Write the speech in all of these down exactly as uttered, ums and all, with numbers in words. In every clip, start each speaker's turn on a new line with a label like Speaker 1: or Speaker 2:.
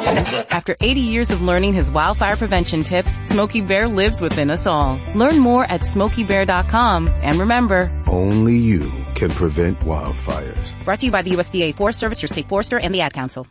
Speaker 1: After eighty years of learning his wildfire prevention tips, Smokey Bear lives within us all. Learn more at smokey bear dot com. And remember,
Speaker 2: only you can prevent wildfires.
Speaker 1: Brought to you by the U S D A Forest Service, your state forester, and the Ad Council.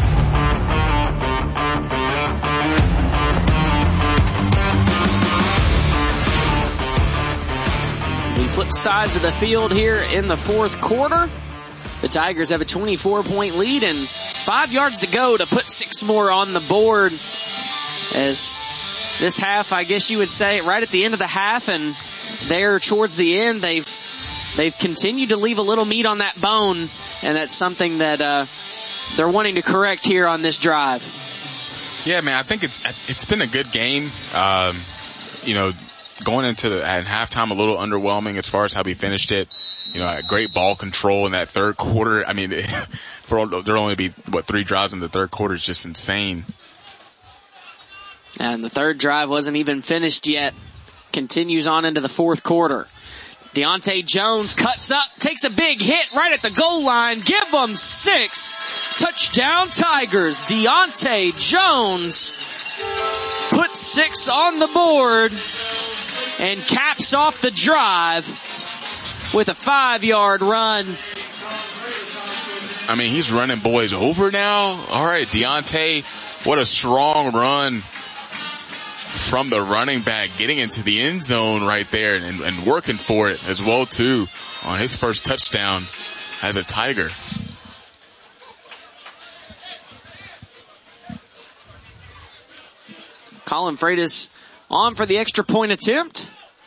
Speaker 3: The flip sides of the field here in the fourth quarter. The Tigers have a twenty-four point lead and five yards to go to put six more on the board. As this half, I guess you would say, right at the end of the half, and there towards the end, they've they've continued to leave a little meat on that bone, and that's something that uh, they're wanting to correct here on this drive.
Speaker 4: Yeah, man, I think it's it's been a good game. Um, you know, going into the, at halftime, a little underwhelming as far as how we finished it. You know, great ball control in that third quarter. I mean, for there only be, what, three drives in the third quarter is just insane.
Speaker 3: And the third drive wasn't even finished yet. Continues on into the fourth quarter. Deontay Jones cuts up, takes a big hit right at the goal line. Give them six. Touchdown Tigers. Deontay Jones puts six on the board and caps off the drive with a five-yard run.
Speaker 4: I mean, he's running boys over now. All right, Deontay, what a strong run from the running back, getting into the end zone right there and, and working for it as well, too, on his first touchdown as a Tiger.
Speaker 3: Colin Freitas on for the extra point attempt.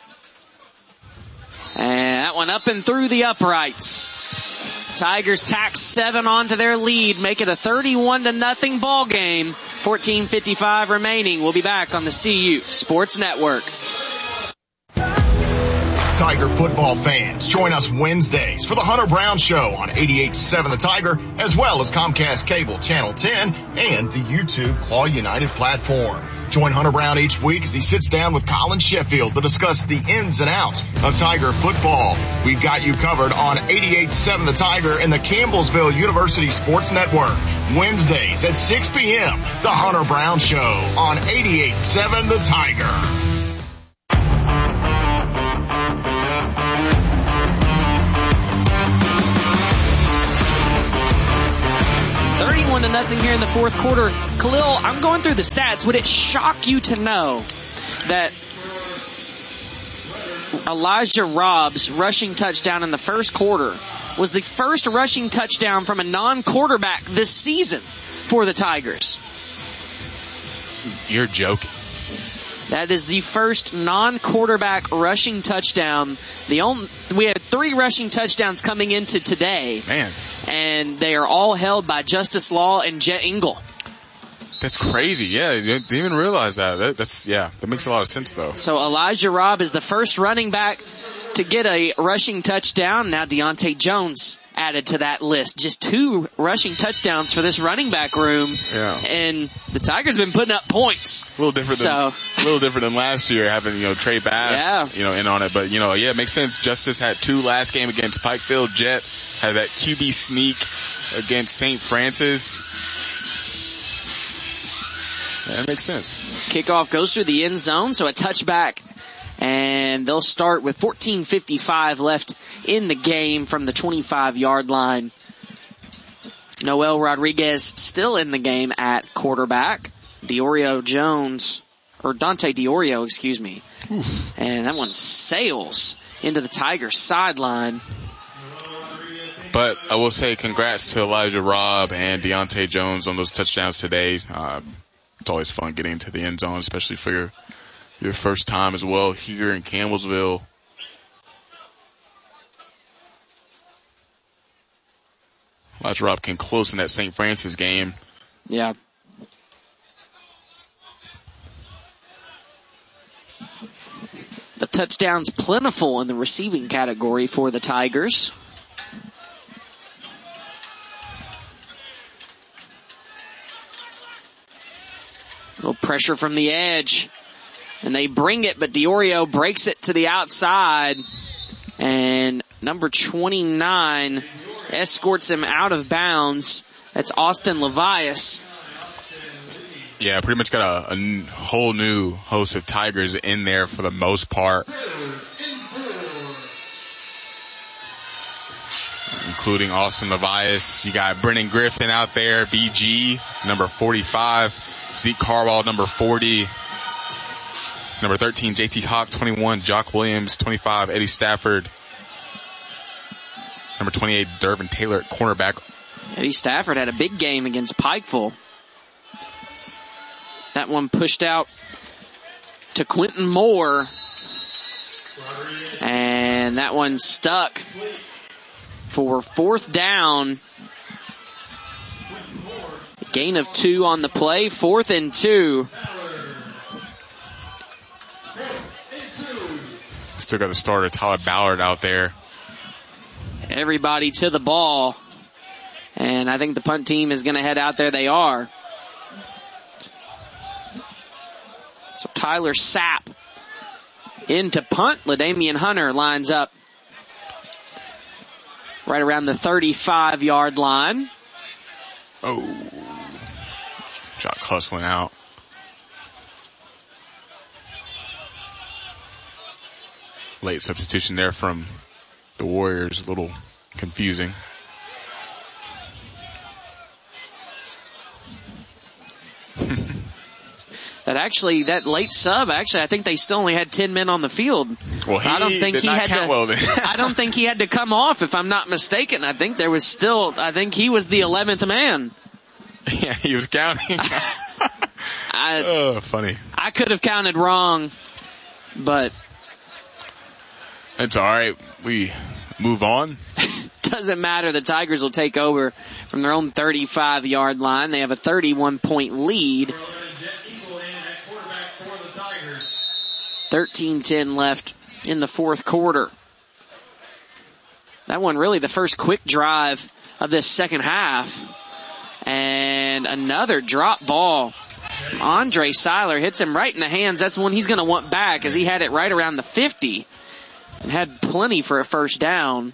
Speaker 3: And that one up and through the uprights. Tigers tack seven onto their lead, make it a thirty-one to nothing ball game. fourteen fifty-five remaining. We'll be back on the C U Sports Network.
Speaker 5: Tiger football fans, join us Wednesdays for the Hunter Brown Show on eighty-eight point seven The Tiger, as well as Comcast Cable Channel ten and the YouTube Claw United platform. Join Hunter Brown each week as he sits down with Colin Sheffield to discuss the ins and outs of Tiger football. We've got you covered on eighty-eight point seven The Tiger and the Campbellsville University Sports Network. Wednesdays at six p.m. The Hunter Brown Show on eighty-eight point seven The Tiger.
Speaker 3: thirty-one to nothing here in the fourth quarter. Khalil, I'm going through the stats. Would it shock you to know that Elijah Robb's rushing touchdown in the first quarter was the first rushing touchdown from a non-quarterback this season for the Tigers?
Speaker 4: You're joking.
Speaker 3: That is the first non-quarterback rushing touchdown. The only, we had three rushing touchdowns coming into today.
Speaker 4: Man.
Speaker 3: And they are all held by Justice Law and Jet Engel.
Speaker 4: That's crazy. Yeah, I didn't even realize that. that. That's, yeah, that makes a lot of sense though.
Speaker 3: So Elijah Robb is the first running back to get a rushing touchdown. Now Deontay Jones added to that list. Just two rushing touchdowns for this running back room.
Speaker 4: Yeah.
Speaker 3: And the Tigers have been putting up points.
Speaker 4: A little different than,
Speaker 3: so,
Speaker 4: a little different than last year having, you know, Trey Bass,
Speaker 3: yeah.
Speaker 4: you know, in on it. But, you know, yeah, it makes sense. Justice had two last game against Pikeville. Jet had that Q B sneak against Saint Francis. That makes sense.
Speaker 3: Kickoff goes through the end zone, so a touchback. And they'll start with fourteen fifty-five left in the game from the twenty-five-yard line. Noel Rodriguez still in the game at quarterback. Diorio Jones, or Dante Diorio, excuse me. Oof. And that one sails into the Tigers sideline.
Speaker 4: But I will say congrats to Elijah Robb and Deontay Jones on those touchdowns today. Uh, it's always fun getting into the end zone, especially for your Your first time as well here in Campbellsville. Elijah Robb came close in that Saint Francis game.
Speaker 3: Yeah. The touchdowns plentiful in the receiving category for the Tigers. A little pressure from the edge. And they bring it, but Diorio breaks it to the outside. And number twenty-nine escorts him out of bounds. That's Austin Levias.
Speaker 4: Yeah, pretty much got a, a whole new host of Tigers in there for the most part, including Austin Levias. You got Brennan Griffin out there, B G, number forty-five, Zeke Carwall, number forty, number thirteen, J T Hawk, twenty-one, Jock Williams, twenty-five, Eddie Stafford, number twenty-eight, Durbin Taylor at cornerback.
Speaker 3: Eddie Stafford had a big game against Pikeville. That one pushed out to Quentin Moore. And that one stuck for fourth down. Gain of two on the play, fourth and two.
Speaker 4: Still got the starter, Tyler Ballard, out there.
Speaker 3: Everybody to the ball. And I think the punt team is going to head out there. They are. So Tyler Sapp into punt. LaDamian Hunter lines up right around the thirty-five yard line.
Speaker 4: Oh. Jock hustling out. Late substitution there from the Warriors. A little confusing.
Speaker 3: That actually, that late sub, actually, I think they still only had ten men on the field.
Speaker 4: Well, he
Speaker 3: I don't think
Speaker 4: did
Speaker 3: he
Speaker 4: not
Speaker 3: had
Speaker 4: count
Speaker 3: to,
Speaker 4: well then.
Speaker 3: I don't think he had to come off, if I'm not mistaken. I think there was still, I think he was the eleventh man.
Speaker 4: Yeah, he was counting.
Speaker 3: I,
Speaker 4: oh, funny.
Speaker 3: I could have counted wrong, but
Speaker 4: it's all right. We move on.
Speaker 3: Doesn't matter. The Tigers will take over from their own thirty-five yard line. They have a thirty-one point lead. thirteen ten left in the fourth quarter. That one really the first quick drive of this second half. And another drop ball. Andre Seiler hits him right in the hands. That's one he's going to want back, as he had it right around the fifty and had plenty for a first down.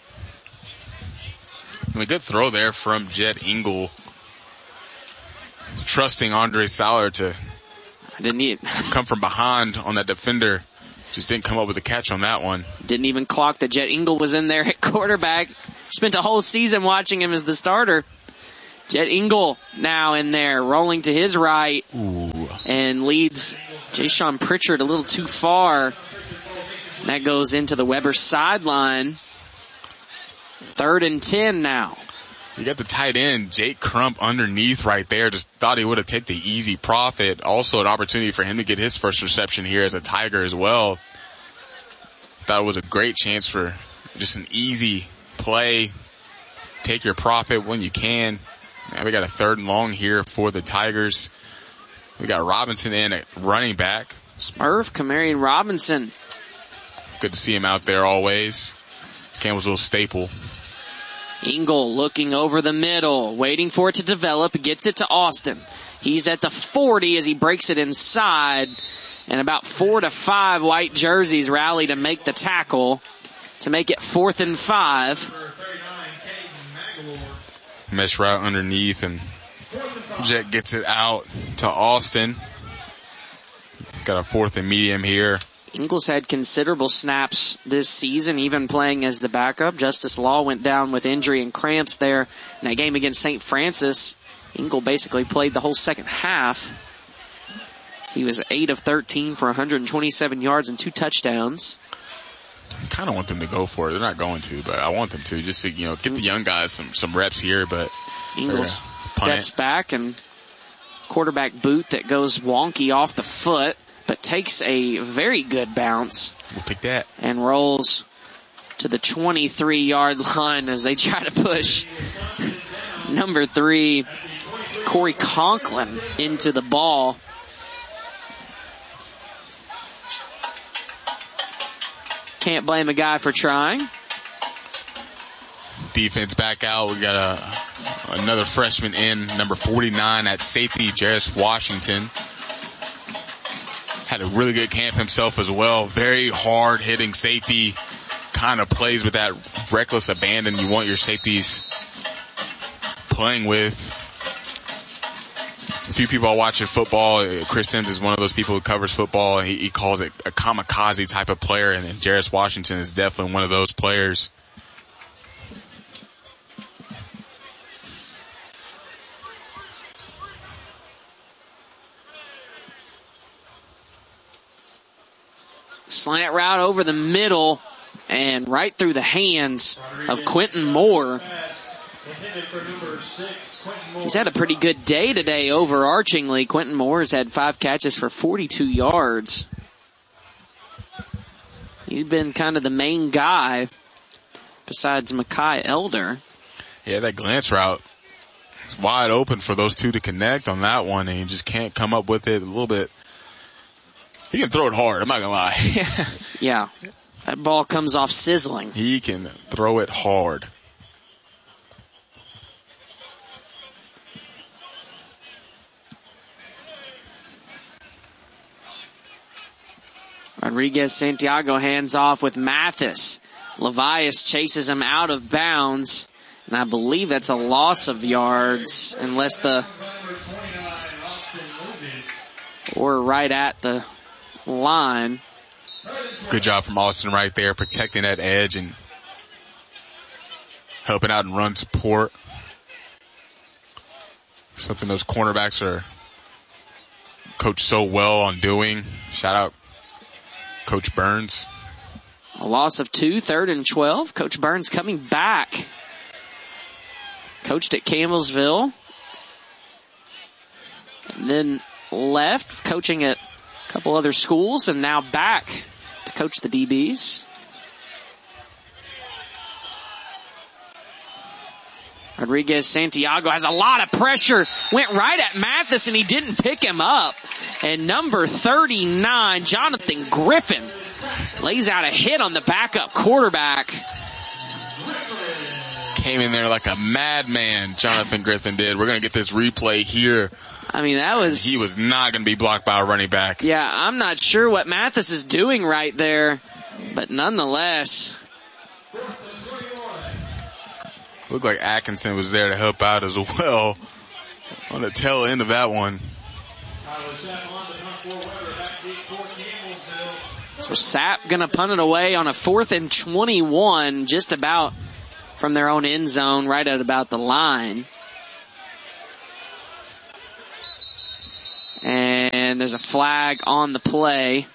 Speaker 4: A good throw there from Jet Engel, trusting Andre Seiler to
Speaker 3: I didn't need
Speaker 4: come from behind on that defender. Just didn't come up with a catch on that one.
Speaker 3: Didn't even clock that Jet Engel was in there at quarterback. Spent a whole season watching him as the starter. Jet Engel now in there, rolling to his right.
Speaker 4: Ooh.
Speaker 3: And leads Jayshon Pritchard a little too far. That goes into the Weber sideline. Third and ten now.
Speaker 4: You got the tight end, Jake Crump, underneath right there. Just thought he would have taken the easy profit. Also an opportunity for him to get his first reception here as a Tiger as well. Thought it was a great chance for just an easy play. Take your profit when you can. Now we got a third and long here for the Tigers. We got Robinson in at running back.
Speaker 3: Smurf, Kamarian Robinson.
Speaker 4: Good to see him out there always. Campbell's little staple.
Speaker 3: Engel looking over the middle, waiting for it to develop, gets it to Austin. He's at the forty as he breaks it inside, and about four to five white jerseys rally to make the tackle to make it fourth and five.
Speaker 4: Mesh route underneath, and Jet gets it out to Austin. Got a fourth and medium here.
Speaker 3: Ingles had considerable snaps this season, even playing as the backup. Justice Law went down with injury and cramps there in that game against Saint Francis. Ingle basically played the whole second half. He was eight of thirteen for one hundred twenty-seven yards and two touchdowns.
Speaker 4: I kind of want them to go for it. They're not going to, but I want them to, just to, you know, get the young guys some, some reps here. But
Speaker 3: Ingles steps back, and quarterback boot that goes wonky off the foot, but takes a very good bounce.
Speaker 4: We'll take that.
Speaker 3: And rolls to the twenty-three yard line as they try to push number three, Corey Conklin, into the ball. Can't blame a guy for trying.
Speaker 4: Defense back out. We got a, another freshman in, number forty-nine at safety, Jarris Washington. Had a really good camp himself as well. Very hard hitting safety. Kind of plays with that reckless abandon you want your safeties playing with. few people are watching football. Chris Sims is one of those people who covers football. He, he calls it a kamikaze type of player, and, and Jarris Washington is definitely one of those players.
Speaker 3: Slant route over the middle and right through the hands of Quentin Moore. He's had a pretty good day today overarchingly. Quentin Moore has had five catches for forty-two yards. He's been kind of the main guy besides Makai Elder.
Speaker 4: Yeah, that glance route is wide open for those two to connect on that one, and he just can't come up with it a little bit. He can throw it hard, I'm not going to lie.
Speaker 3: Yeah, that ball comes off sizzling.
Speaker 4: He can throw it hard.
Speaker 3: Rodriguez Santiago hands off with Mathis. Levias chases him out of bounds, and I believe that's a loss of yards unless the, or right at the line.
Speaker 4: Good job from Austin right there, protecting that edge and helping out in run support. Something those cornerbacks are coached so well on doing. Shout out Coach Burns.
Speaker 3: A loss of two, third and twelve. Coach Burns coming back. Coached at Campbellsville. And then left, coaching at a couple other schools, and now back to coach the D Bs. Rodriguez Santiago has a lot of pressure. Went right at Mathis and he didn't pick him up. And number thirty-nine, Jonathan Griffin, lays out a hit on the backup quarterback.
Speaker 4: Came in there like a madman, Jonathan Griffin did. We're going to get this replay here.
Speaker 3: I mean, that was...
Speaker 4: He was not going to be blocked by a running back.
Speaker 3: Yeah, I'm not sure what Mathis is doing right there. But nonetheless...
Speaker 4: Looked like Atkinson was there to help out as well on the tail end of that one.
Speaker 3: So Sapp going to punt it away on a fourth and twenty-one, just about from their own end zone, right at about the line. And there's a flag on the play.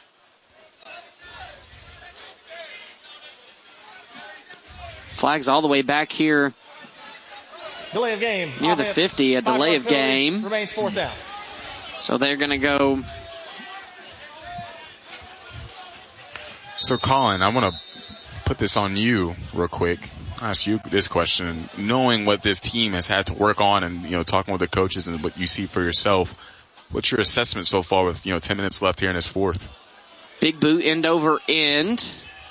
Speaker 3: Flag's all the way back here.
Speaker 6: Delay of game.
Speaker 3: Near the fifty, a delay of game.
Speaker 6: Remains fourth down.
Speaker 3: So they're going to go.
Speaker 4: So Colin, I want to put this on you real quick. I'll ask you this question. Knowing what this team has had to work on and, you know, talking with the coaches and what you see for yourself, what's your assessment so far with, you know, ten minutes left here in this fourth?
Speaker 3: Big boot end over end.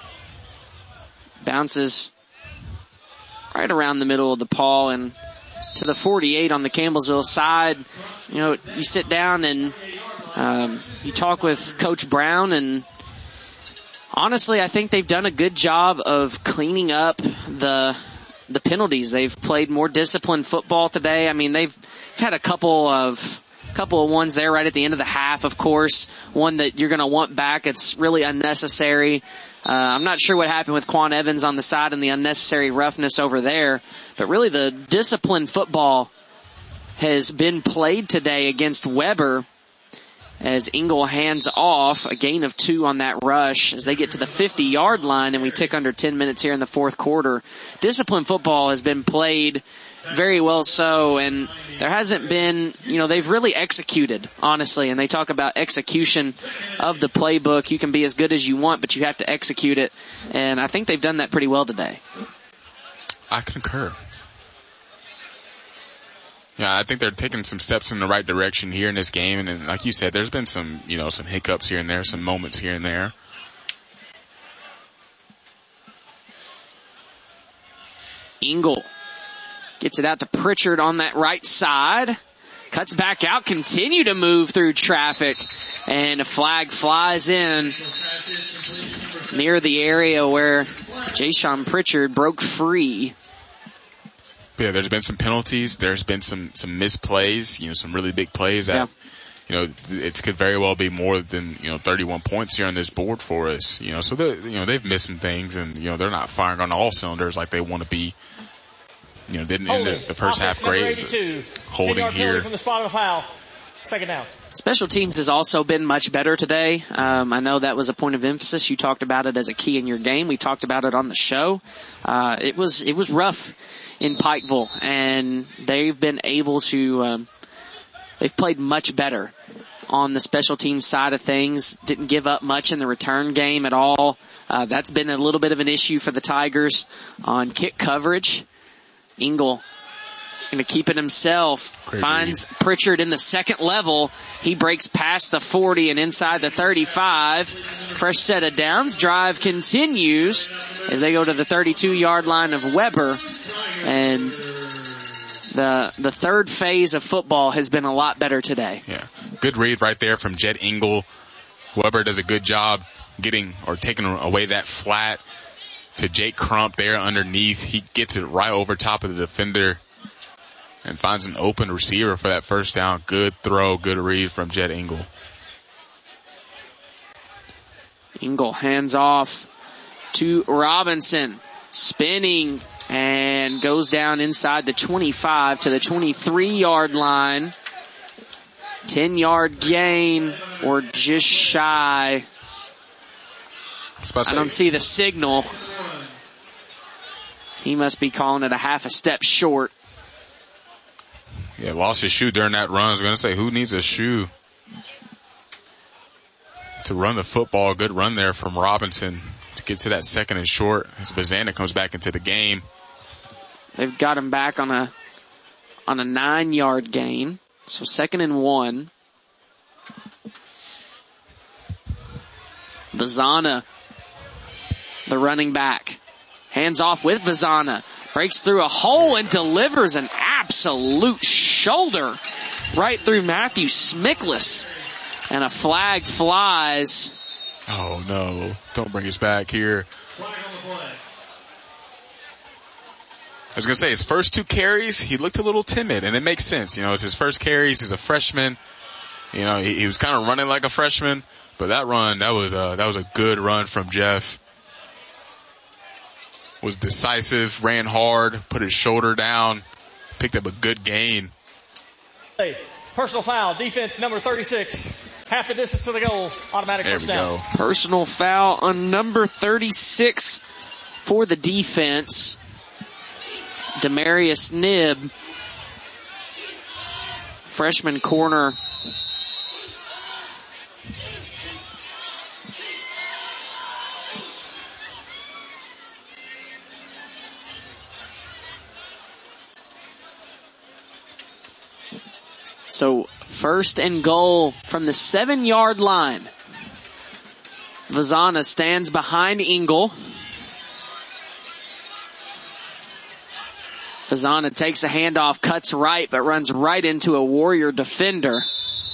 Speaker 3: Bounces right around the middle of the paw and to the forty-eight on the Campbellsville side. You know, you sit down and um, you talk with Coach Brown, and honestly, I think they've done a good job of cleaning up the the penalties. They've played more disciplined football today. I mean, they've had a couple of couple of ones there right at the end of the half, of course. One that you're going to want back. It's really unnecessary. Uh, I'm not sure what happened with Quan Evans on the side and the unnecessary roughness over there, but really the disciplined football has been played today against Weber as Ingle hands off, a gain of two on that rush as they get to the fifty-yard line, and we tick under ten minutes here in the fourth quarter. Disciplined football has been played very well so, and there hasn't been, you know, they've really executed, honestly, and they talk about execution of the playbook. You can be as good as you want, but you have to execute it, and I think they've done that pretty well today.
Speaker 4: I concur. Yeah, I think they're taking some steps in the right direction here in this game, and, and like you said, there's been some, you know, some hiccups here and there, some moments here and there.
Speaker 3: Ingle gets it out to Pritchard on that right side. Cuts back out, continue to move through traffic, and a flag flies in near the area where Jayshon Pritchard broke free.
Speaker 4: Yeah, there's been some penalties. There's been some, some missed plays, you know, some really big plays that, yeah. you know, it could very well be more than, you know, thirty-one points here on this board for us, you know, so they, you know, they've missed some things and, you know, they're not firing on all cylinders like they want to be. You know, didn't end the, the first half great. Holding here.
Speaker 6: From the spot of the foul. Second down.
Speaker 3: Special teams has also been much better today. Um, I know that was a point of emphasis. You talked about it as a key in your game. We talked about it on the show. Uh, it was, it was rough in Pikeville, and they've been able to, um, they've played much better on the special teams side of things. Didn't give up much in the return game at all. Uh, that's been a little bit of an issue for the Tigers on kick coverage. Engel going to keep it himself. Great finds read. Pritchard in the second level. He breaks past the forty and inside the thirty-five. Fresh set of downs. Drive continues as they go to the thirty-two-yard line of Weber. And the the third phase of football has been a lot better today.
Speaker 4: Yeah, good read right there from Jed Engel. Weber does a good job getting or taking away that flat to Jake Crump there underneath. He gets it right over top of the defender and finds an open receiver for that first down. Good throw, good read from Jed Engel.
Speaker 3: Engel hands off to Robinson. Spinning and goes down inside the twenty-five to the twenty-three-yard line. ten-yard gain or just shy. I, I don't see the signal. He must be calling it a half a step short.
Speaker 4: Yeah, lost his shoe during that run. I was going to say, who needs a shoe to run the football? Good run there from Robinson to get to that second and short as Vizana comes back into the game.
Speaker 3: They've got him back on a on a nine-yard gain. So second and one. Vizana, the running back. Hands off with Vizana. Breaks through a hole and delivers an absolute shoulder right through Matthew Smickless. And a flag flies.
Speaker 4: Oh, no. Don't bring us back here. I was going to say, his first two carries, he looked a little timid, and it makes sense. You know, it's his first carries. He's a freshman. You know, he, he was kind of running like a freshman. But that run, that was a, that was a good run from Jeff. Was decisive, ran hard, put his shoulder down, picked up a good gain.
Speaker 6: Hey, personal foul, defense number thirty-six. Half the distance to the goal, automatic
Speaker 4: there
Speaker 6: first down.
Speaker 4: Go.
Speaker 3: Personal foul on number thirty-six for the defense. Demarius Knibb, freshman corner. So first and goal from the seven-yard line. Vizana stands behind Engel. Vizana takes a handoff, cuts right, but runs right into a Warrior defender.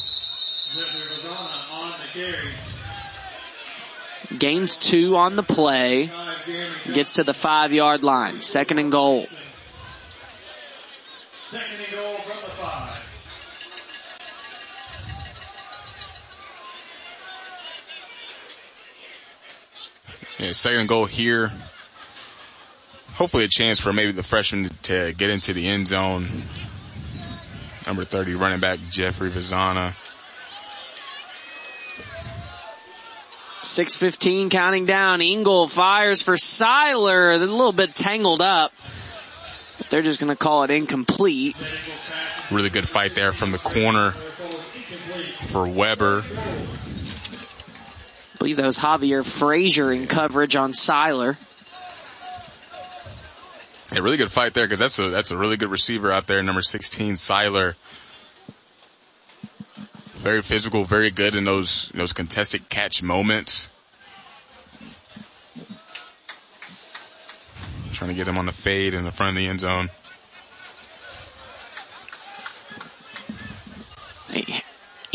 Speaker 3: Gains two on the play. Gets to the five-yard line. Second and goal.
Speaker 5: Second and goal from the five.
Speaker 4: Yeah, second goal here. Hopefully a chance for maybe the freshman to get into the end zone. Number thirty running back Jeffrey Vizana.
Speaker 3: six fifteen counting down. Engel fires for Seiler. They're a little bit tangled up. But they're just going to call it incomplete.
Speaker 4: Really good fight there from the corner for Weber.
Speaker 3: I believe that was Javier Frazier in coverage on Seiler.
Speaker 4: Yeah, really good fight there because that's a that's a really good receiver out there, number sixteen, Seiler. Very physical, very good in those those contested catch moments. Trying to get him on the fade in the front of the end zone.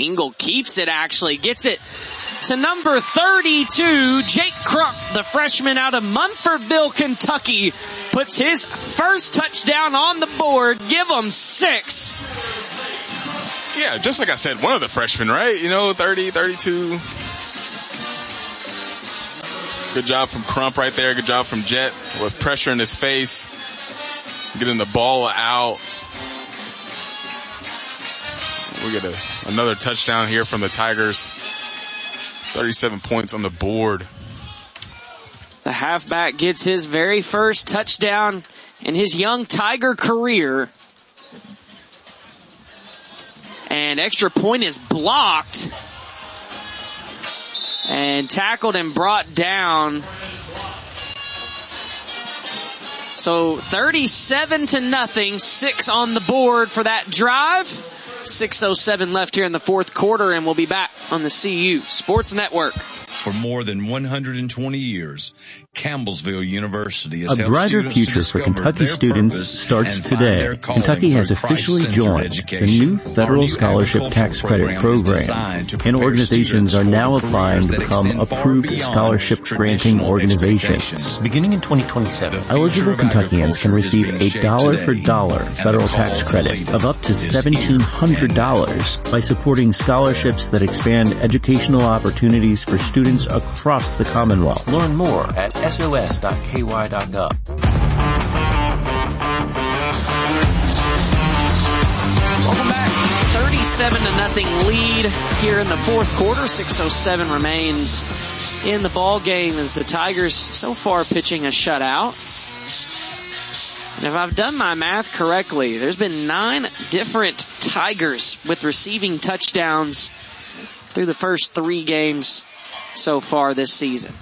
Speaker 3: Engel keeps it, actually. Gets it to number thirty-two. Jake Crump, the freshman out of Munfordville, Kentucky, puts his first touchdown on the board. Give them six.
Speaker 4: Yeah, just like I said, one of the freshmen, right? You know, thirty, thirty-two. Good job from Crump right there. Good job from Jet with pressure in his face. Getting the ball out. We get a, another touchdown here from the Tigers. thirty-seven points on the board.
Speaker 3: The halfback gets his very first touchdown in his young Tiger career. And extra point is blocked. And tackled and brought down. So thirty-seven to nothing, six on the board for that drive. six oh seven left here in the fourth quarter, and we'll be back on the C U Sports Network.
Speaker 7: For more than one hundred twenty years, Campbellsville University has
Speaker 8: A brighter future for Kentucky students starts today. Kentucky has officially joined the new federal scholarship tax credit program, and organizations are now applying to become approved scholarship granting organizations. Beginning in twenty twenty-seven, eligible Kentuckians can receive a dollar for dollar federal tax credit of up to seventeen hundred dollars by supporting scholarships that expand educational opportunities for students across the Commonwealth. Learn more at S O S dot K Y dot gov.
Speaker 3: Welcome back. thirty-seven to nothing lead here in the fourth quarter. six oh seven remains in the ball game as the Tigers so far pitching a shutout. And if I've done my math correctly, there's been nine different Tigers with receiving touchdowns through the first three games so far this season.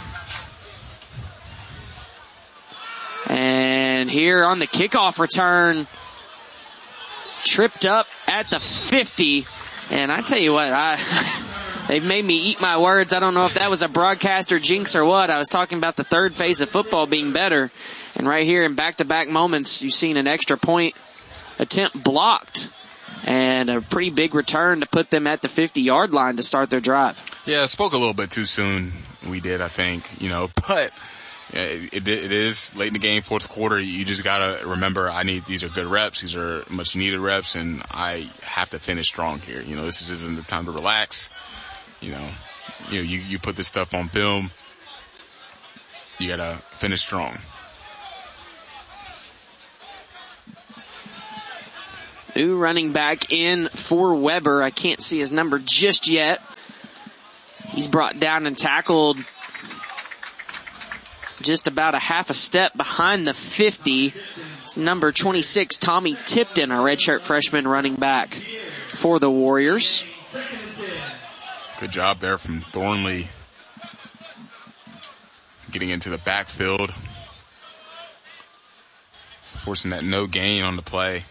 Speaker 3: And here on the kickoff return, tripped up at the fifty. And I tell you what, I they've made me eat my words. I don't know if that was a broadcaster jinx or what. I was talking about the third phase of football being better. And right here in back-to-back moments, you've seen an extra point attempt blocked. And a pretty big return to put them at the fifty-yard line to start their drive.
Speaker 4: Yeah, spoke a little bit too soon. We did, I think, you know, but yeah, it, it is late in the game, fourth quarter. You just got to remember, I need, these are good reps. These are much needed reps, and I have to finish strong here. You know, this isn't the time to relax. You know, you know, you, you put this stuff on film. You got to finish strong.
Speaker 3: New running back in for Weber. I can't see his number just yet. He's brought down and tackled just about a half a step behind the fifty. It's number twenty-six, Tommy Tipton, a redshirt freshman running back for the Warriors.
Speaker 4: Good job there from Thornley getting into the backfield, forcing that no gain on the play.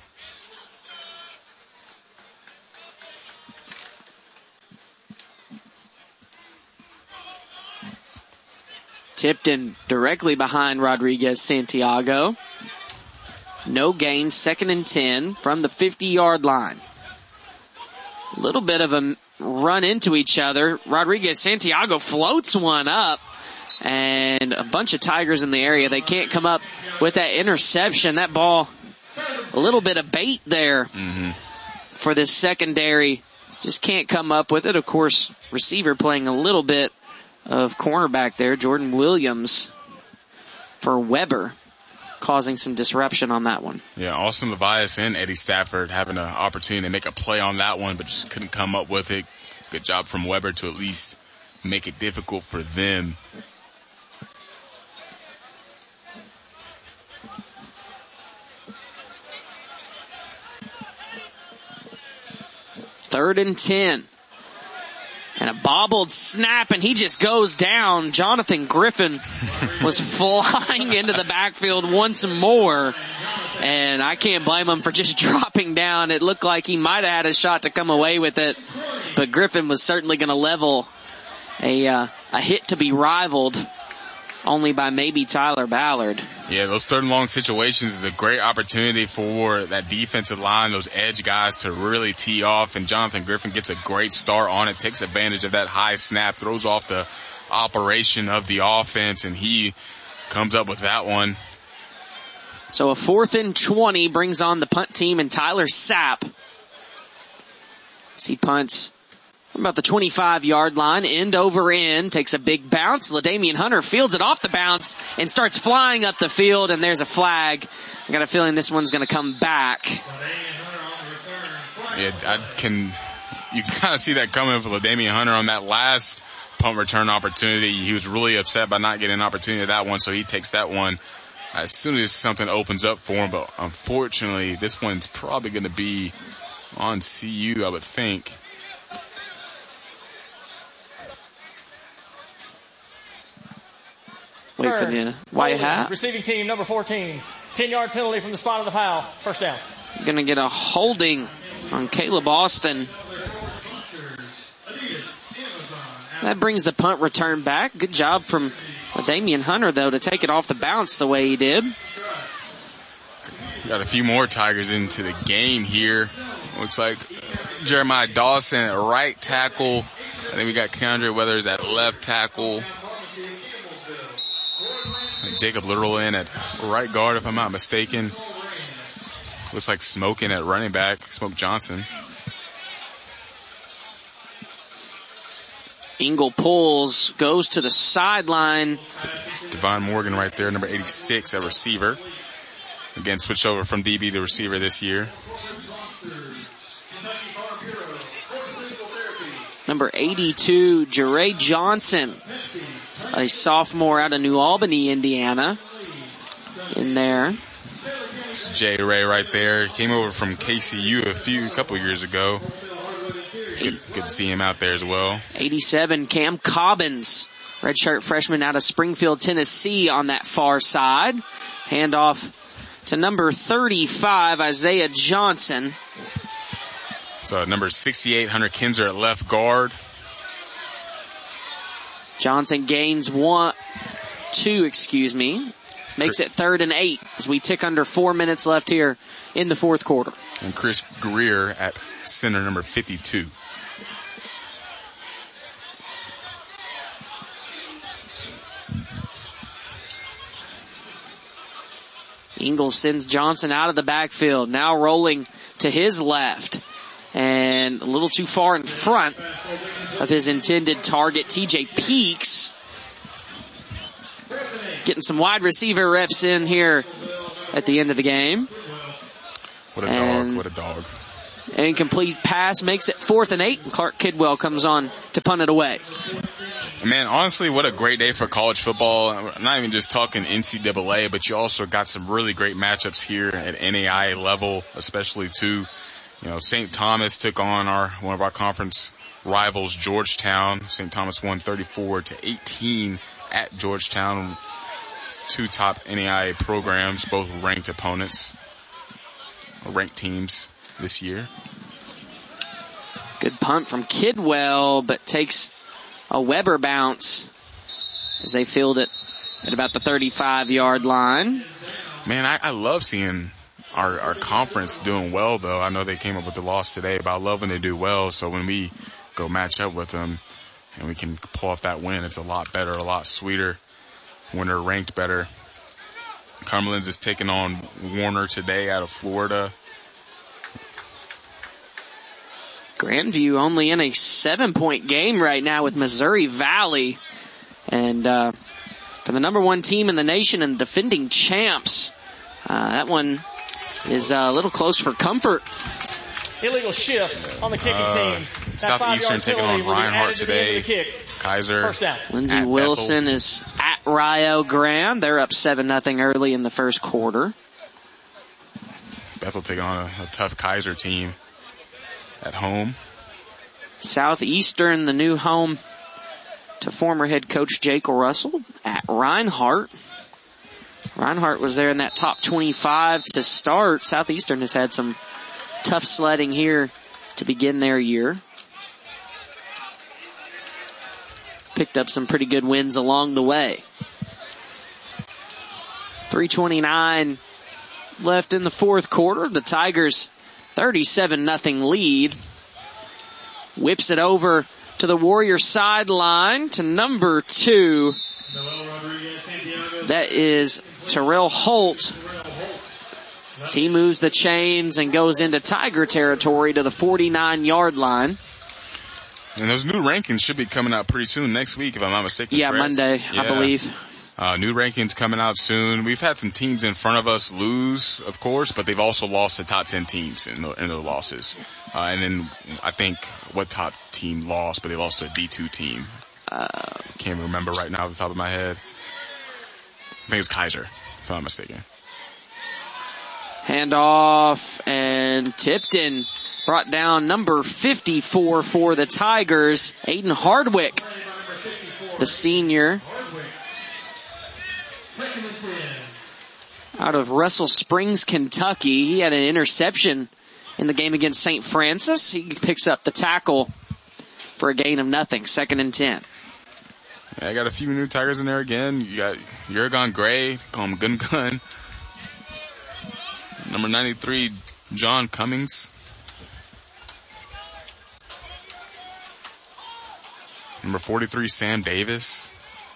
Speaker 3: Tipton directly behind Rodriguez Santiago. No gain, second and ten from the fifty-yard line. A little bit of a run into each other. Rodriguez Santiago floats one up, and a bunch of Tigers in the area. They can't come up with that interception. That ball, a little bit of bait there mm-hmm. for this secondary. Just can't come up with it. Of course, receiver playing a little bit of cornerback there, Jordan Williams for Weber, causing some disruption on that one.
Speaker 4: Yeah, Austin Levias and Eddie Stafford having an opportunity to make a play on that one, but just couldn't come up with it. Good job from Weber to at least make it difficult for them.
Speaker 3: Third and ten. And a bobbled snap, and he just goes down. Jonathan Griffin was flying into the backfield once more. And I can't blame him for just dropping down. It looked like he might have had a shot to come away with it. But Griffin was certainly going to level a, uh, a hit to be rivaled only by maybe Tyler Ballard.
Speaker 4: Yeah, those third and long situations is a great opportunity for that defensive line, those edge guys to really tee off, and Jonathan Griffin gets a great start on it, takes advantage of that high snap, throws off the operation of the offense, and he comes up with that one.
Speaker 3: So a fourth and twenty brings on the punt team and Tyler Sapp. He punts about the twenty-five yard line, end over end, takes a big bounce. LaDamian Hunter fields it off the bounce and starts flying up the field, and there's a flag. I got a feeling this one's going to come back.
Speaker 4: Yeah, I can, you can kind of see that coming for LaDamian Hunter on that last punt return opportunity. He was really upset by not getting an opportunity at that one, so he takes that one as soon as something opens up for him. But unfortunately, this one's probably going to be on C U, I would think.
Speaker 3: Wait for the white hat.
Speaker 6: Receiving team number fourteen. ten yard penalty from the spot of the foul. First down.
Speaker 3: Going to get a holding on Caleb Austin. That brings the punt return back. Good job from Damian Hunter, though, to take it off the bounce the way he did.
Speaker 4: Got a few more Tigers into the game here. Looks like Jeremiah Dawson at right tackle. I think we got Keandre Weathers at left tackle. Jacob Little in at right guard, if I'm not mistaken. Looks like Smoking at running back, Smoke Johnson.
Speaker 3: Engel pulls, goes to the sideline.
Speaker 4: Devon Morgan right there, number eighty-six at receiver. Again, switched over from D B to receiver this year.
Speaker 3: Number eighty-two, Jeray Johnson, a sophomore out of New Albany, Indiana, in there.
Speaker 4: It's Jay Ray right there. Came over from K C U a few, a couple years ago. Good, good to see him out there as well.
Speaker 3: eighty-seven, Cam Cobbins, redshirt freshman out of Springfield, Tennessee, on that far side. Handoff to number thirty-five, Isaiah Johnson.
Speaker 4: So number sixty-eight, Hunter Kinzer at left guard.
Speaker 3: Johnson gains one, two, excuse me. Makes it third and eight as we tick under four minutes left here in the fourth quarter.
Speaker 4: And Chris Greer at center, number fifty-two.
Speaker 3: Engel sends Johnson out of the backfield. Now rolling to his left. And a little too far in front of his intended target, T J Peaks. Getting some wide receiver reps in here at the end of the game.
Speaker 4: What a
Speaker 3: and
Speaker 4: dog, what a dog.
Speaker 3: An incomplete pass makes it fourth and eight, and Clark Kidwell comes on to punt it away.
Speaker 4: Man, honestly, what a great day for college football. I'm not even just talking N C double A, but you also got some really great matchups here at N A I A level, especially too. You know, Saint Thomas took on our one of our conference rivals, Georgetown. Saint Thomas won thirty-four to eighteen at Georgetown. Two top N A I A programs, both ranked opponents, or ranked teams this year.
Speaker 3: Good punt from Kidwell, but takes a Weber bounce as they field it at about the thirty-five yard line.
Speaker 4: Man, I, I love seeing our, our conference doing well, though. I know they came up with the loss today, but I love when they do well. So when we go match up with them and we can pull off that win, it's a lot better, a lot sweeter when they're ranked better. Cumberland's is taking on Warner today out of Florida.
Speaker 3: Grandview only in a seven-point game right now with Missouri Valley. And uh, for the number one team in the nation and defending champs, uh, that one is a little close for comfort.
Speaker 6: Illegal shift on the kicking
Speaker 4: uh,
Speaker 6: team. That
Speaker 4: Southeastern taking on Reinhardt today. Kaiser.
Speaker 6: First down.
Speaker 3: Lindsey Wilson Bethel. Is at Rio Grande. They're up seven nothing early in the first quarter.
Speaker 4: Bethel taking on a, a tough Kaiser team at home.
Speaker 3: Southeastern, the new home to former head coach Jake Russell at Reinhardt. Reinhardt was there in that top twenty-five to start. Southeastern has had some tough sledding here to begin their year. Picked up some pretty good wins along the way. three twenty-nine left in the fourth quarter. The Tigers thirty-seven nothing lead. Whips it over to the Warriors sideline to number two. That is Terrell Holt. He moves the chains and goes into Tiger territory to the forty-nine yard line.
Speaker 4: And those new rankings should be coming out pretty soon next week, if I'm not mistaken.
Speaker 3: Yeah,
Speaker 4: correct?
Speaker 3: Monday, yeah. I believe.
Speaker 4: Uh, new rankings coming out soon. We've had some teams in front of us lose, of course, but they've also lost to top ten teams in, the, in their losses. Uh, and then I think what top team lost, but they lost to a D two team. Uh, Can't remember right now off the top of my head. I think it was Kaiser, if I'm not mistaken.
Speaker 3: Handoff, and Tipton brought down number fifty-four for the Tigers, Aiden Hardwick, the senior. Out of Russell Springs, Kentucky. He had an interception in the game against Saint Francis. He picks up the tackle for a gain of nothing, second and ten.
Speaker 4: Yeah, I got a few new Tigers in there again. You got Jurgon Gray, call him Gun Gun. Number ninety-three, John Cummings. Number forty-three, Sam Davis.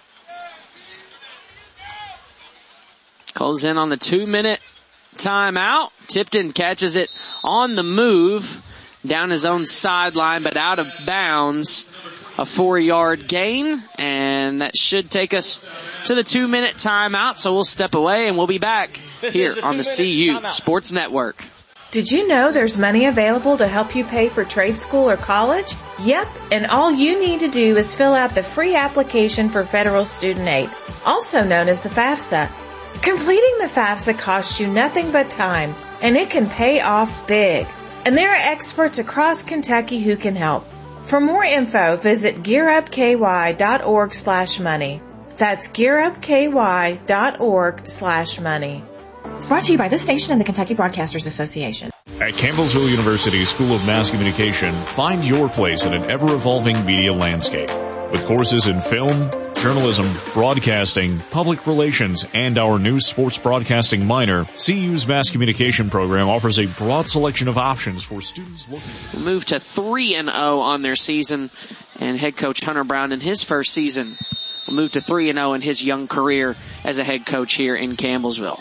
Speaker 3: Calls in on the two-minute timeout. Tipton catches it on the move down his own sideline, but out of bounds. A four-yard gain, and that should take us to the two-minute timeout, so we'll step away, and we'll be back
Speaker 6: this
Speaker 3: here
Speaker 6: the
Speaker 3: on the C U
Speaker 6: timeout.
Speaker 3: Sports Network.
Speaker 9: Did you know there's money available to help you pay for trade school or college? Yep, and all you need to do is fill out the free application for federal student aid, also known as the FAFSA. Completing the FAFSA costs you nothing but time, and it can pay off big. And there are experts across Kentucky who can help. For more info, visit gearupky.org slash money. That's gearupky.org slash money.
Speaker 10: Brought to you by this station and the Kentucky Broadcasters Association.
Speaker 11: At Campbellsville University School of Mass Communication, find your place in an ever-evolving media landscape. With courses in film, journalism, broadcasting, public relations, and our new sports broadcasting minor, C U's Mass Communication program offers a broad selection of options for students looking...
Speaker 3: Move to three and oh on their season, and head coach Hunter Brown in his first season will move to three and oh in his young career as a head coach here in Campbellsville.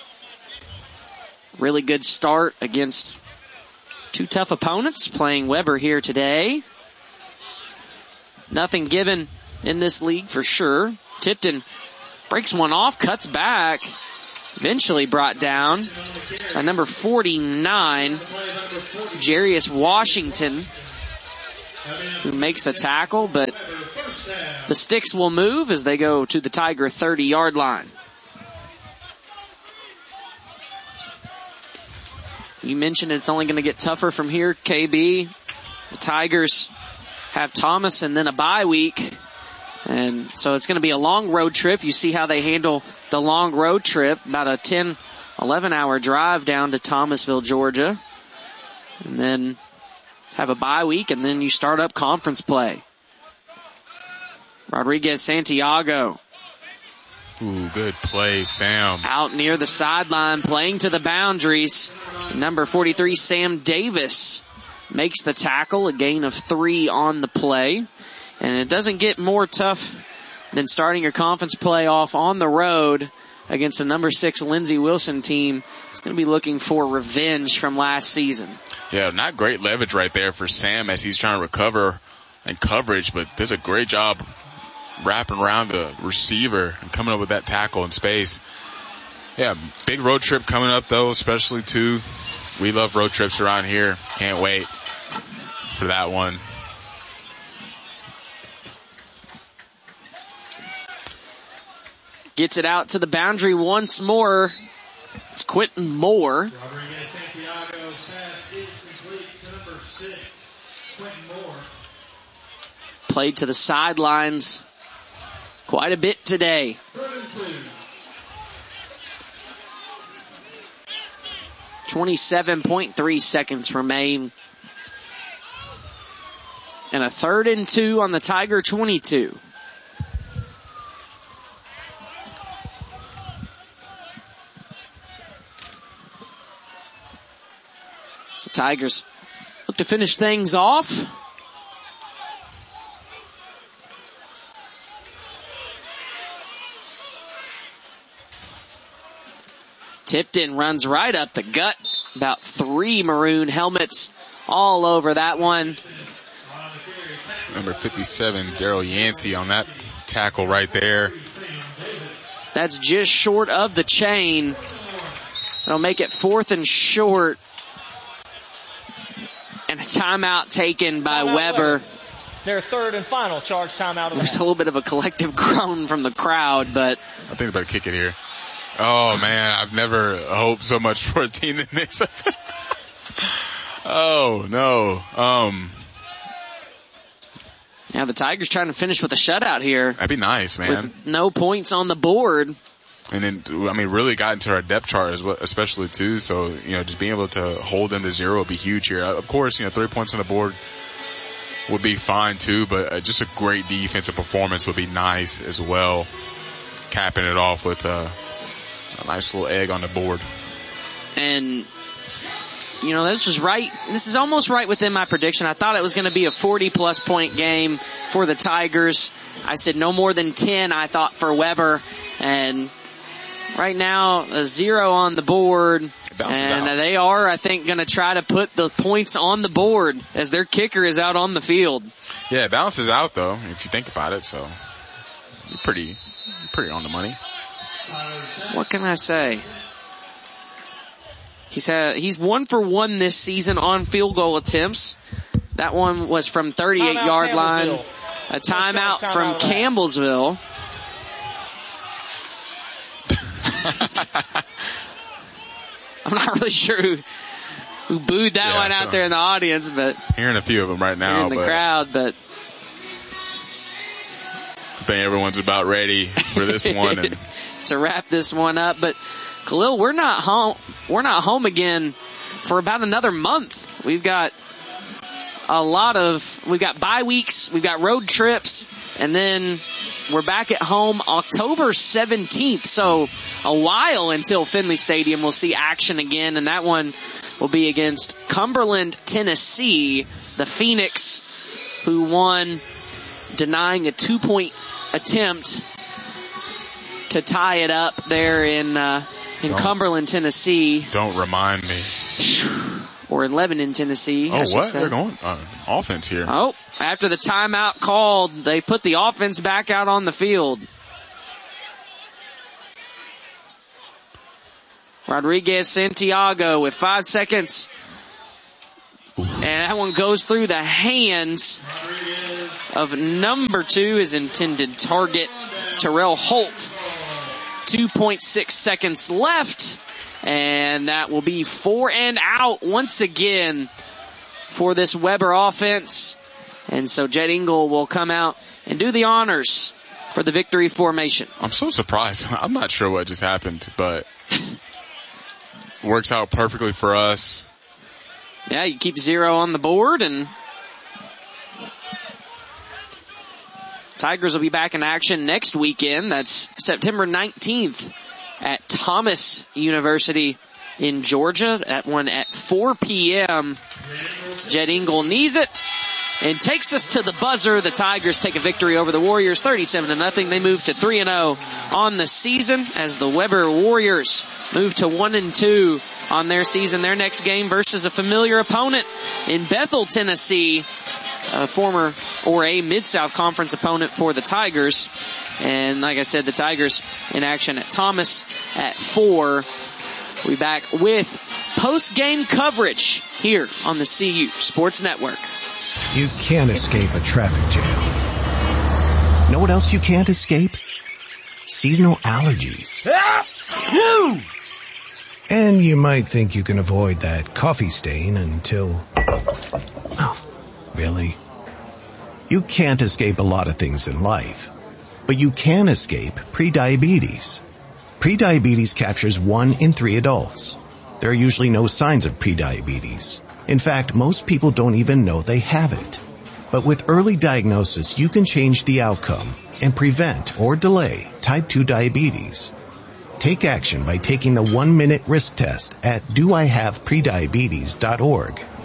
Speaker 3: Really good start against two tough opponents, playing Weber here today. Nothing given in this league for sure. Tipton breaks one off, cuts back, eventually brought down by number forty-nine. It's Jarius Washington who makes the tackle, but the sticks will move as they go to the Tiger thirty-yard line. You mentioned it's only going to get tougher from here, K B. The Tigers have Thomas and then a bye week. And so it's going to be a long road trip. You see how they handle the long road trip, about a ten, eleven hour drive down to Thomasville, Georgia. And then have a bye week, and then you start up conference play. Rodriguez Santiago.
Speaker 4: Ooh, good play, Sam.
Speaker 3: Out near the sideline, playing to the boundaries. Number forty-three, Sam Davis, makes the tackle, a gain of three on the play. And it doesn't get more tough than starting your conference play off on the road against the number six Lindsey Wilson team. It's going to be looking for revenge from last season.
Speaker 4: Yeah, not great leverage right there for Sam as he's trying to recover and coverage, but does a great job wrapping around the receiver and coming up with that tackle in space. Yeah, big road trip coming up though, especially too. We love road trips around here. Can't wait for that one.
Speaker 3: Gets it out to the boundary once more. It's Quentin Moore.
Speaker 12: Rodriguez Santiago's pass is complete to number six, Quentin Moore.
Speaker 3: Played to the sidelines quite a bit today. twenty-seven point three seconds remain. And a third and two on the Tiger twenty-two. Tigers look to finish things off. Tipton runs right up the gut. About three maroon helmets all over that one.
Speaker 4: Number fifty-seven, Daryl Yancey on that tackle right there.
Speaker 3: That's just short of the chain. It'll make it fourth and short. And a timeout taken by
Speaker 6: Timeout
Speaker 3: Weber.
Speaker 6: Weber. Their third and final charge timeout of the
Speaker 3: There's a little bit of a collective groan from the crowd, but
Speaker 4: I think they better kick it here. Oh, man, I've never hoped so much for a team than this. Oh, no. Um,
Speaker 3: yeah, the Tigers trying to finish with a shutout here.
Speaker 4: That'd be nice, man.
Speaker 3: With no points on the board.
Speaker 4: And then, I mean, really got into our depth chart as well, especially, too. So, you know, just being able to hold them to zero would be huge here. Of course, you know, three points on the board would be fine, too. But just a great defensive performance would be nice as well. Capping it off with a, a nice little egg on the board.
Speaker 3: And, you know, this was right. This is almost right within my prediction. I thought it was going to be a forty-plus point game for the Tigers. I said no more than ten, I thought, for Weber. And right now, a zero on the board. And
Speaker 4: out.
Speaker 3: They are, I think, going to try to put the points on the board as their kicker is out on the field.
Speaker 4: Yeah, it balances out, though, if you think about it. So, you're pretty, you're pretty on the money.
Speaker 3: What can I say? He's had, he's one for one this season on field goal attempts. That one was from thirty-eight yard line. A timeout
Speaker 6: time
Speaker 3: from
Speaker 6: out
Speaker 3: Campbellsville. I'm not really sure who, who booed that
Speaker 4: yeah,
Speaker 3: one out
Speaker 4: so
Speaker 3: there in the audience, but
Speaker 4: hearing a few of them right now.
Speaker 3: in the
Speaker 4: but
Speaker 3: crowd, but
Speaker 4: I think everyone's about ready for this one and
Speaker 3: to wrap this one up. But Khalil, we're not home. We're not home again for about another month. We've got a lot of, we've got bye weeks, we've got road trips, and then we're back at home October seventeenth. So a while until Finley Stadium will see action again, and that one will be against Cumberland, Tennessee, the Phoenix, who won, denying a two-point attempt to tie it up there in uh, in
Speaker 4: don't,
Speaker 3: Cumberland, Tennessee.
Speaker 4: Don't remind me.
Speaker 3: Or in Lebanon, Tennessee.
Speaker 4: Oh, what?
Speaker 3: Say.
Speaker 4: They're going uh, offense here.
Speaker 3: Oh, after the timeout called, they put the offense back out on the field. Rodriguez Santiago with five seconds. Ooh. And that one goes through the hands of number two, his intended target, Terrell Holt. two point six seconds left. And that will be four and out once again for this Weber offense. And so Jet Ingle will come out and do the honors for the victory formation.
Speaker 4: I'm so surprised. I'm not sure what just happened, but works out perfectly for us.
Speaker 3: Yeah, you keep zero on the board, and Tigers will be back in action next weekend. That's September nineteenth. At Thomas University in Georgia. That one at four p.m. Jet Ingle knees it and takes us to the buzzer. The Tigers take a victory over the Warriors thirty-seven to nothing. They move to three and oh on the season as the Weber Warriors move to one and two on their season. Their next game versus a familiar opponent in Bethel, Tennessee, a former or a Mid-South Conference opponent for the Tigers. And like I said, the Tigers in action at Thomas at four. We'll be back with post-game coverage here on the C U Sports Network.
Speaker 13: You can't escape a traffic jam. Know what else you can't escape? Seasonal allergies. And you might think you can avoid that coffee stain until... Oh, really? You can't escape a lot of things in life. But you can escape prediabetes. Prediabetes captures one in three adults. There are usually no signs of prediabetes. In fact, most people don't even know they have it. But with early diagnosis, you can change the outcome and prevent or delay type two diabetes. Take action by taking the one-minute risk test at do I have prediabetes dot org.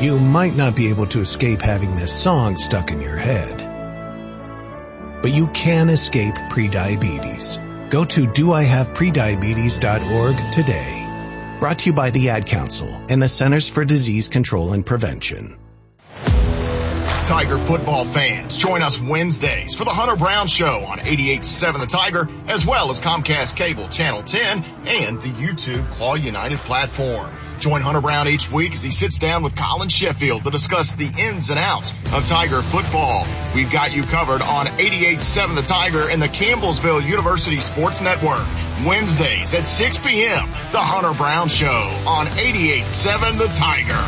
Speaker 13: You might not be able to escape having this song stuck in your head, but you can escape prediabetes. Go to do I have prediabetes dot org today. Brought to you by the Ad Council and the Centers for Disease Control and Prevention.
Speaker 5: Tiger football fans, join us Wednesdays for the Hunter Brown Show on eighty-eight point seven The Tiger, as well as Comcast Cable Channel ten and the YouTube Claw United platform. Join Hunter Brown each week as he sits down with Colin Sheffield to discuss the ins and outs of Tiger football. We've got you covered on eighty-eight point seven The Tiger and the Campbellsville University Sports Network. Wednesdays at six p.m., the Hunter Brown Show on eighty-eight point seven The Tiger.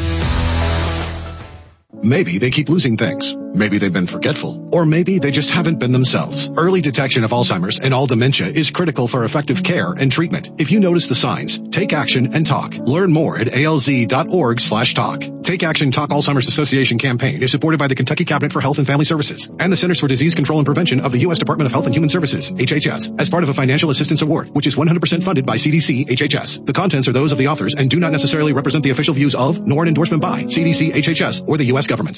Speaker 14: Maybe they keep losing things. Maybe they've been forgetful. Or maybe they just haven't been themselves. Early detection of Alzheimer's and all dementia is critical for effective care and treatment. If you notice the signs, take action and talk. Learn more at A L Z dot org slash talk. Take Action Talk Alzheimer's Association campaign is supported by the Kentucky Cabinet for Health and Family Services and the Centers for Disease Control and Prevention of the U S Department of Health and Human Services, H H S, as part of a financial assistance award, which is one hundred percent funded by C D C H H S. The contents are those of the authors and do not necessarily represent the official views of, nor an endorsement by, C D C H H S or the U S government.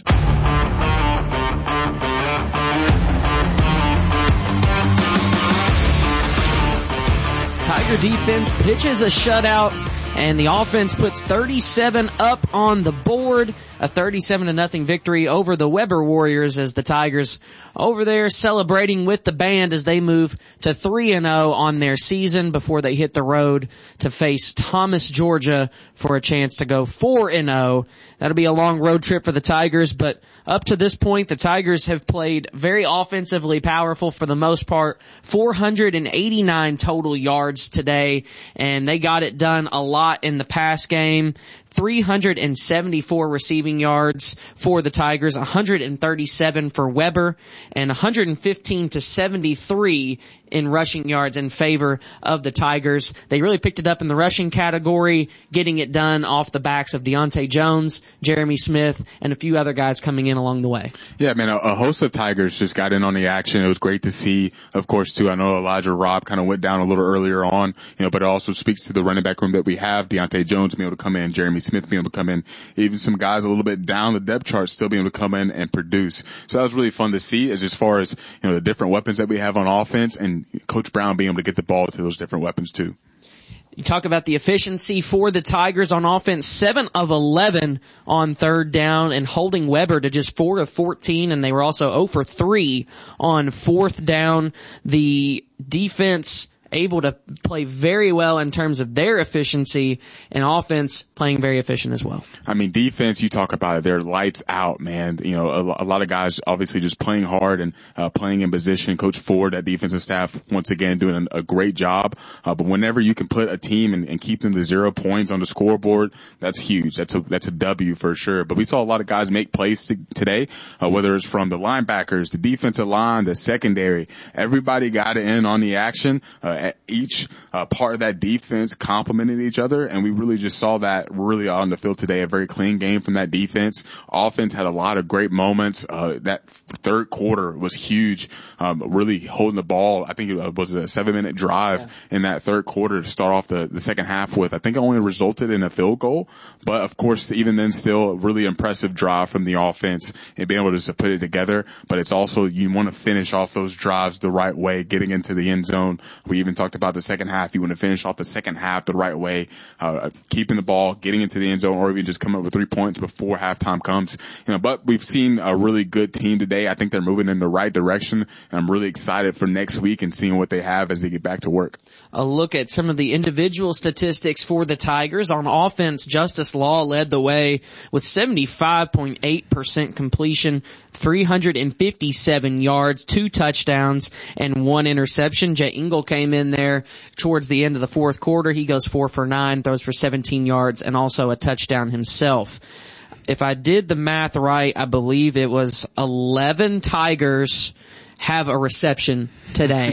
Speaker 3: Tiger defense pitches a shutout, and the offense puts thirty-seven up on the board. A thirty-seven to nothing victory over the Weber Warriors as the Tigers over there celebrating with the band as they move to three and oh on their season before they hit the road to face Thomas, Georgia for a chance to go four and oh. That'll be a long road trip for the Tigers, but up to this point, the Tigers have played very offensively powerful for the most part. four hundred eighty-nine total yards today, and they got it done a lot in the pass game. three hundred seventy-four receiving yards for the Tigers, one hundred thirty-seven for Weber, and one hundred fifteen to seventy-three in rushing yards in favor of the Tigers. They really picked it up in the rushing category, getting it done off the backs of Deontay Jones, Jeremy Smith, and a few other guys coming in along the way.
Speaker 4: Yeah, man, a, a host of Tigers just got in on the action. It was great to see, of course, too. I know Elijah Robb kind of went down a little earlier on, you know, but it also speaks to the running back room that we have. Deontay Jones being able to come in, Jeremy Smith being able to come in, even some guys a little bit down the depth chart still being able to come in and produce. So that was really fun to see as, as far as, you know, the different weapons that we have on offense and Coach Brown being able to get the ball to those different weapons too.
Speaker 3: You talk about the efficiency for the Tigers on offense, seven of eleven on third down and holding Weber to just four of fourteen, and they were also zero for three on fourth down. The defense able to play very well in terms of their efficiency, and offense playing very efficient as well.
Speaker 4: I mean, defense, you talk about it, they're lights out, man. You know, a, a lot of guys obviously just playing hard and uh, playing in position. Coach Ford, that defensive staff, once again doing a, a great job. Uh, but whenever you can put a team and, and keep them to zero points on the scoreboard, that's huge. That's a that's a W for sure. But we saw a lot of guys make plays t- today, uh, whether it's from the linebackers, the defensive line, the secondary. Everybody got in on the action. Uh, each uh, part of that defense complemented each other, and we really just saw that really on the field today. A very clean game from that defense. Offense had a lot of great moments. Uh, that third quarter was huge, um, really holding the ball. I think it was a seven-minute drive yeah. in that third quarter to start off the, the second half with. I think it only resulted in a field goal, but of course, even then, still a really impressive drive from the offense and being able to just put it together. But it's also, you want to finish off those drives the right way, getting into the end zone. We even talked about the second half. You want to finish off the second half the right way, uh, keeping the ball, getting into the end zone, or even just come up with three points before halftime comes. You know, but we've seen a really good team today. I think they're moving in the right direction, and I'm really excited for next week and seeing what they have as they get back to work.
Speaker 3: A look at some of the individual statistics for the Tigers. On offense, Justice Law led the way with seventy-five point eight percent completion, three hundred fifty-seven yards, two touchdowns, and one interception. Jay Engel came in there towards the end of the fourth quarter. He goes four for nine, throws for seventeen yards, and also a touchdown himself. If I did the math right, I believe it was eleven Tigers have a reception today.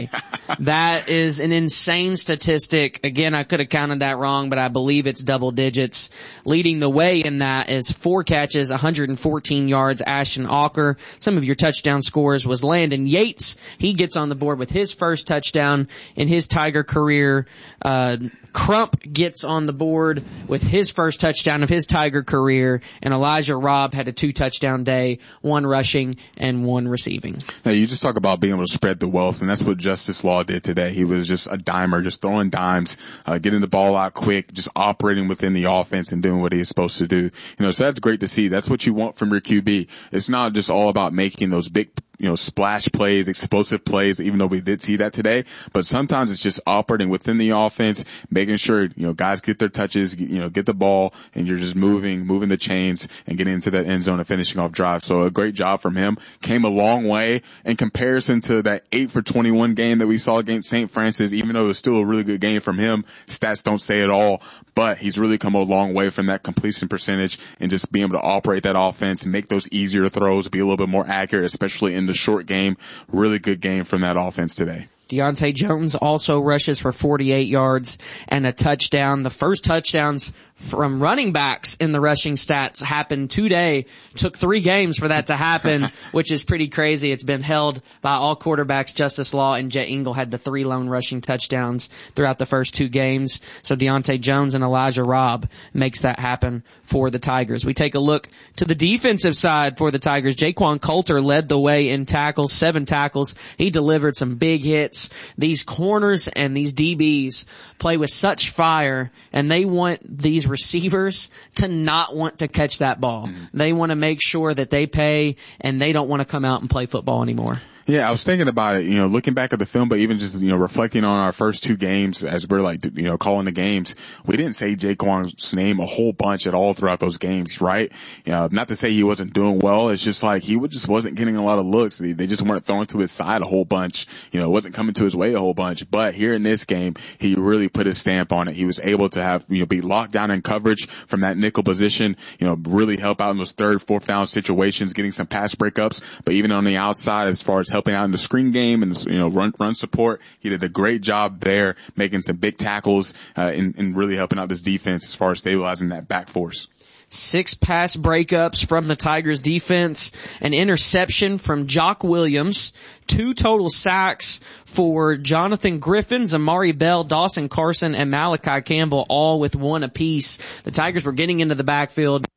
Speaker 3: That is an insane statistic. Again, I could have counted that wrong, but I believe it's double digits. Leading the way in that is four catches, one hundred fourteen yards, Ashton Auker. Some of your touchdown scores was Landon Yates. He gets on the board with his first touchdown in his Tiger career. Uh, Crump gets on the board with his first touchdown of his Tiger career, and Elijah Robb had a two-touchdown day, one rushing and one receiving.
Speaker 4: Now, you just talk about being able to spread the wealth, and that's what Justice Law did today. He was just a dimer, just throwing dimes, uh, getting the ball out quick, just operating within the offense and doing what he is supposed to do. You know, so that's great to see. That's what you want from your Q B. It's not just all about making those big, you know, splash plays, explosive plays, even though we did see that today. But sometimes it's just operating within the offense, making sure, you know, guys get their touches, you know, get the ball, and you're just moving, moving the chains and getting into that end zone and finishing off drives. So a great job from him. Came a long way in comparison to that eight for twenty-one game that we saw against Saint Francis, even though it was still a really good game from him. Stats don't say it all, but he's really come a long way from that completion percentage and just being able to operate that offense and make those easier throws, be a little bit more accurate, especially in the short game. Really good game from that offense today.
Speaker 3: Deontay Jones also rushes for forty-eight yards and a touchdown. The first touchdowns from running backs in the rushing stats happened today. Took three games for that to happen, which is pretty crazy. It's been held by all quarterbacks. Justice Law and Jet Ingle had the three lone rushing touchdowns throughout the first two games. So Deontay Jones and Elijah Robb makes that happen for the Tigers. We take a look to the defensive side for the Tigers. Jaquan Coulter led the way in tackles, seven tackles. He delivered some big hits. These corners and these D Bs play with such fire, and they want these receivers to not want to catch that ball. Mm-hmm. They want to make sure that they pay, and they don't want to come out and play football anymore.
Speaker 4: Yeah, I was thinking about it, you know, looking back at the film, but even just, you know, reflecting on our first two games as we're like, you know, calling the games, we didn't say Jaquan's name a whole bunch at all throughout those games, right? You know, not to say he wasn't doing well. It's just like he just wasn't getting a lot of looks. They, they just weren't throwing to his side a whole bunch. You know, it wasn't coming to his way a whole bunch. But here in this game, he really put his stamp on it. He was able to have, you know, be locked down in coverage from that nickel position, you know, really help out in those third, fourth down situations, getting some pass breakups. But even on the outside, as far as helping out in the screen game and, you know, run, run support, he did a great job there, making some big tackles, uh, and, and really helping out this defense as far as stabilizing that back force.
Speaker 3: Six pass breakups from the Tigers defense, an interception from Jock Williams, two total sacks for Jonathan Griffin, Zamari Bell, Dawson Carson, and Malachi Campbell, all with one apiece. The Tigers were getting into the backfield